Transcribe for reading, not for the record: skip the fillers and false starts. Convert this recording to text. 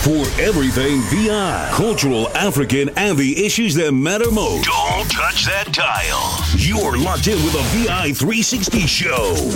For everything VI, cultural, African, and the issues that matter most. Don't touch that dial. You're locked in with the VI 360 show.